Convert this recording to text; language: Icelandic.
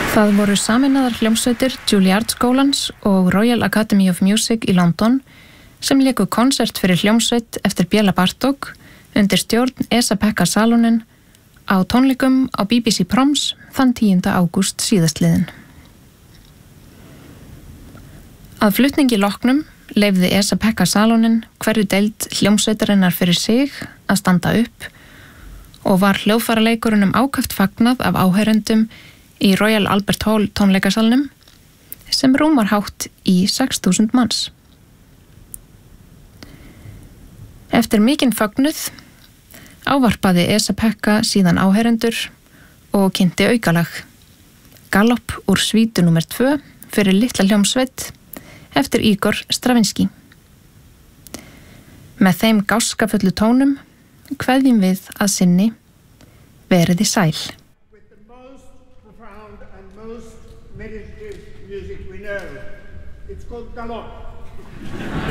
Það voru sameinaðar hljómsveitir Juilliard-skólans og Royal Academy of Music í London sem léku konsert fyrir hljómsveit eftir Béla Bartók undir stjórn Esa-Pekka Salonen á tónleikum á BBC Proms þann 10. ágúst síðastliðinn. Að flutningi loknum leyfði Esa-Pekka Salonen hverju deild hljómsveitarinnar fyrir sig að standa upp og var hljóðfæraleikurunum ákaft fagnað af áheyrendum í Royal Albert Hall tónleikasalnum sem rúmar hátt í 6.000 manns. Eftir mikinn fögnuð ávarpaði Esa-Pekka síðan áheyrendur og kynnti aukalag, Galopp úr svítu númer 2 fyrir litla hljómsveit eftir Igor Stravinsky. Með þeim gáskafullu tónum kveðjum við að sinni, veriði sæl. Meditative music we know. It's called Galopp.